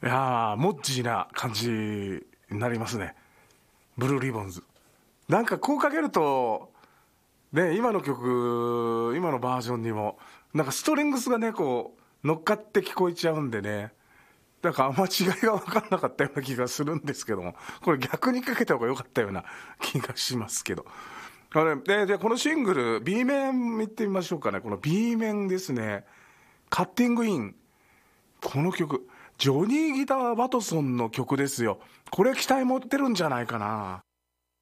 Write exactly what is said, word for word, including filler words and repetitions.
いやーモッジーな感じになりますね、ブルーリボンズ。なんかこうかけるとね、今の曲今のバージョンにもなんかストリングスがねこう乗っかって聞こえちゃうんでね、だからあんま違いが分かんなかったような気がするんですけども、これ逆にかけた方が良かったような気がしますけど。あれででこのシングル B 面見てみましょうかね。この B 面ですね、カッティングイン、この曲ジョニー・ギター・ワトソンの曲ですよ。これ期待持ってるんじゃないかな。